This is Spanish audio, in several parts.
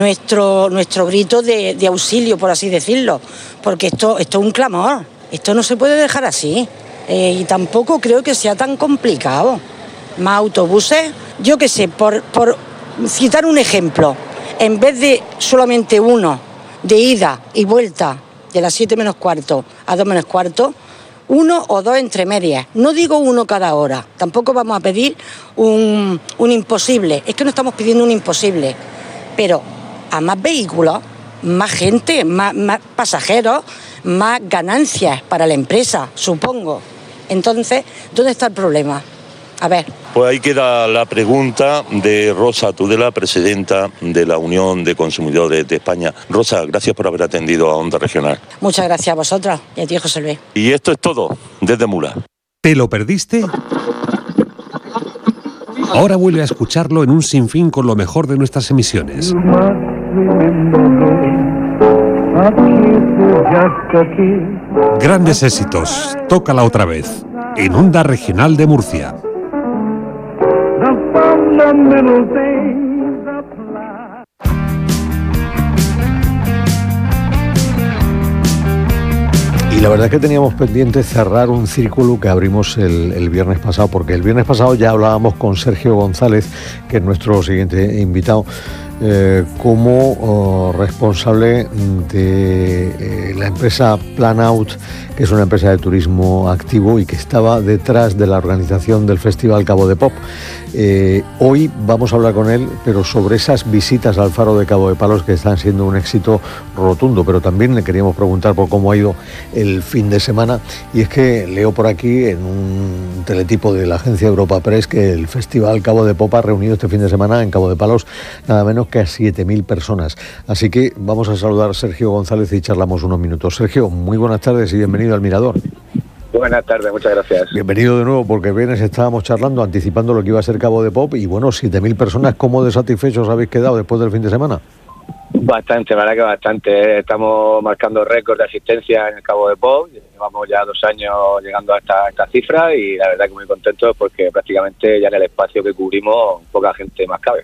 nuestro grito de auxilio, por así decirlo, porque esto es un clamor, esto no se puede dejar así, y tampoco creo que sea tan complicado. Más autobuses, yo qué sé, por citar un ejemplo, en vez de solamente uno de ida y vuelta de las 7 menos cuarto a 2 menos cuarto, 1 o 2 entre medias. No digo 1 cada hora, tampoco vamos a pedir un imposible, es que no estamos pidiendo un imposible, pero a más vehículos, más gente, más pasajeros, más ganancias para la empresa, supongo. Entonces, ¿dónde está el problema? A ver. Pues ahí queda la pregunta de Rosa Tudela, presidenta de la Unión de Consumidores de España. Rosa, gracias por haber atendido a Onda Regional. Muchas gracias a vosotros y a ti, José Luis. Y esto es todo desde Mula. ¿Te lo perdiste? Ahora vuelve a escucharlo en un sinfín con lo mejor de nuestras emisiones. Grandes éxitos, tócala otra vez, en Onda Regional de Murcia. Y la verdad es que teníamos pendiente cerrar un círculo que abrimos el viernes pasado, porque el viernes pasado ya hablábamos con Sergio González, que es nuestro siguiente invitado, como responsable de la empresa Planout, que es una empresa de turismo activo y que estaba detrás de la organización del Festival Cabo de Pop. Hoy vamos a hablar con él, pero sobre esas visitas al Faro de Cabo de Palos que están siendo un éxito rotundo, pero también le queríamos preguntar por cómo ha ido el fin de semana, y es que leo por aquí en un teletipo de la agencia Europa Press que el Festival Cabo de Pop ha reunido este fin de semana en Cabo de Palos nada menos que a 7.000 personas. Así que vamos a saludar a Sergio González y charlamos unos minutos. Sergio, muy buenas tardes y bienvenido al Mirador. Buenas tardes, muchas gracias. Bienvenido de nuevo, porque vienes, estábamos charlando, anticipando lo que iba a ser Cabo de Pop, y bueno, 7.000 personas, ¿cómo de satisfechos habéis quedado después del fin de semana? Bastante, la verdad que bastante. Estamos marcando récords de asistencia en el Cabo de Pop, llevamos ya 2 años llegando a esta cifra, y la verdad que muy contentos porque prácticamente ya en el espacio que cubrimos poca gente más cabe.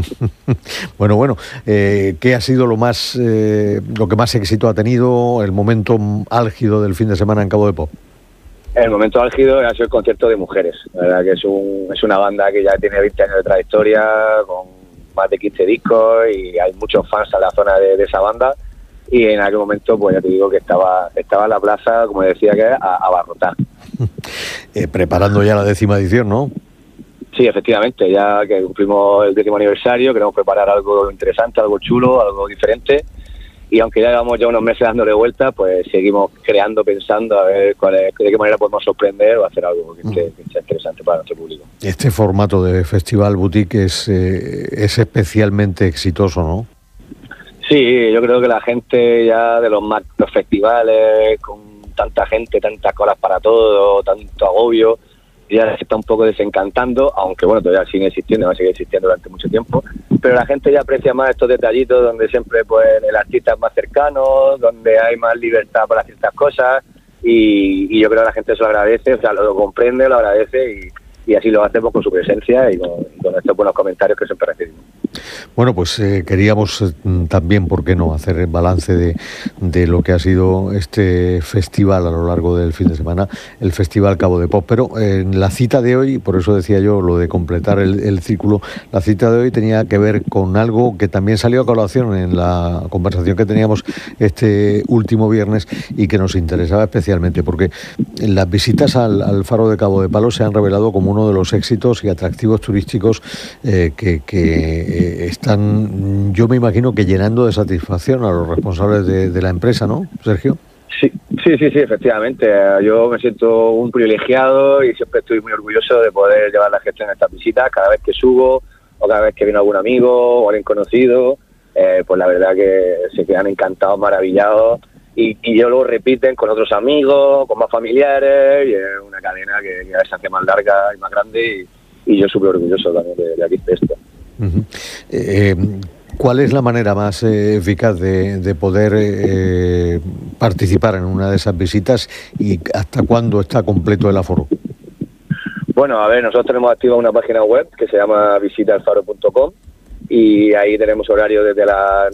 Bueno, ¿qué ha sido lo que más éxito ha tenido, el momento álgido del fin de semana en Cabo de Pop? El momento álgido ha sido el concierto de Mujeres. La verdad que es una banda que ya tiene 20 años de trayectoria, con más de 15 discos, y hay muchos fans a la zona de esa banda, y en aquel momento pues ya te digo que estaba la plaza, como decía, que a abarrotar. Preparando ya la 10ª edición, ¿no? Sí, efectivamente, ya que cumplimos el 10º aniversario, queremos preparar algo interesante, algo chulo, algo diferente, y aunque ya llevamos unos meses dándole vuelta, pues seguimos creando, pensando a ver de qué manera podemos sorprender o hacer algo que sea interesante para nuestro público. Este formato de festival boutique es especialmente exitoso, ¿no? Sí, yo creo que la gente ya de los festivales, con tanta gente, tantas colas para todo, tanto agobio, ya se está un poco desencantando, aunque bueno, todavía sigue existiendo, va a seguir existiendo durante mucho tiempo, pero la gente ya aprecia más estos detallitos donde siempre pues el artista es más cercano, donde hay más libertad para ciertas cosas, y yo creo que la gente eso lo agradece, o sea, lo comprende, lo agradece, y así lo hacemos con su presencia y con estos buenos comentarios que siempre recibimos. Bueno, pues queríamos también, ¿por qué no?, hacer el balance de lo que ha sido este festival a lo largo del fin de semana, el Festival Cabo de Pop. Pero en la cita de hoy, por eso decía yo lo de completar el círculo, la cita de hoy tenía que ver con algo que también salió a colación en la conversación que teníamos este último viernes y que nos interesaba especialmente, porque las visitas al Faro de Cabo de Palos se han revelado como uno de los éxitos y atractivos turísticos que están, yo me imagino que llenando de satisfacción a los responsables de la empresa, ¿no, Sergio? Sí, efectivamente. Yo me siento un privilegiado y siempre estoy muy orgulloso de poder llevar la gestión de estas visitas. Cada vez que subo o cada vez que viene algún amigo o alguien conocido, pues la verdad que se quedan encantados, maravillados, y yo luego repiten con otros amigos, con más familiares, y es una cadena que cada vez se hace más larga y más grande, y yo súper orgulloso también de aquí de esto. Uh-huh. ¿Cuál es la manera más eficaz de poder participar en una de esas visitas y hasta cuándo está completo el aforo? Bueno, a ver, nosotros tenemos activa una página web que se llama visitalfaro.com, y ahí tenemos horario desde las